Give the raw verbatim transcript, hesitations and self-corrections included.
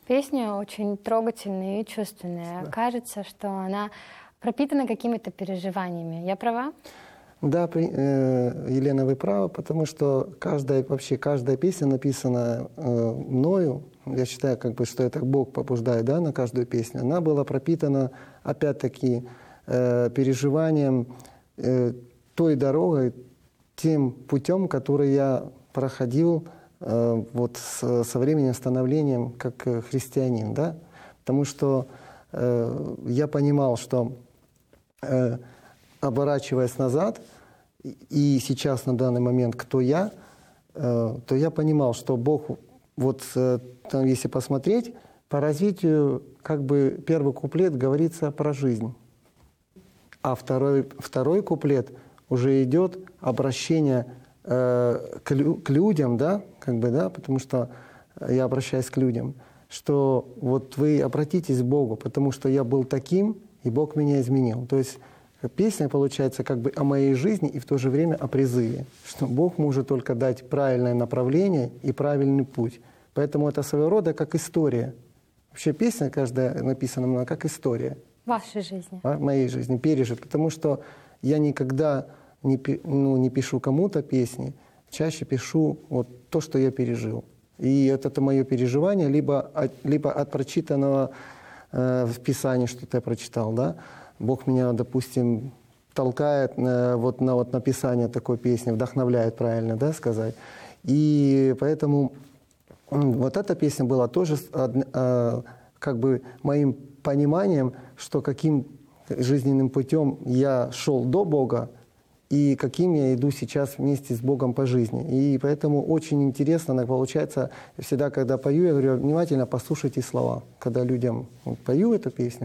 Песня очень трогательная и чувственная. Да. Кажется, что она пропитана какими-то переживаниями. Я права? Да, при- э, Елена, вы правы, потому что каждая, вообще каждая песня написана э, мною, я считаю, как бы, что это Бог побуждает, да, на каждую песню, она была пропитана, опять-таки, э, переживанием э, той дорогой, тем путем, который я проходил э, вот с, со временем становления как э, христианин, да, потому что э, я понимал, что э, оборачиваясь назад, и сейчас на данный момент кто я, э, то я понимал, что Бог, вот э, там, если посмотреть, по развитию, как бы первый куплет говорится про жизнь, а второй, второй куплет уже идет обращение э, к, лю, к людям, да, как бы, да, потому что я обращаюсь к людям, что вот вы обратитесь к Богу, потому что я был таким, и Бог меня изменил. То есть песня получается как бы о моей жизни и в то же время о призыве, что Бог может только дать правильное направление и правильный путь. Поэтому это своего рода как история. Вообще песня каждая написана мной как история. В вашей жизни. В моей жизни, пережит. Потому что я никогда не, ну, не пишу кому-то песни, чаще пишу вот то, что я пережил. И это, это мое переживание, либо от, либо от прочитанного э, в Писании, что-то я прочитал, да. Бог меня, допустим, толкает э, вот на вот написание такой песни, вдохновляет, правильно, да, сказать. И поэтому вот эта песня была тоже э, как бы моим пониманием, что каким жизненным путем я шел до Бога и каким я иду сейчас вместе с Богом по жизни. И поэтому очень интересно получается, всегда, когда пою, я говорю, внимательно послушайте слова. Когда людям пою эту песню,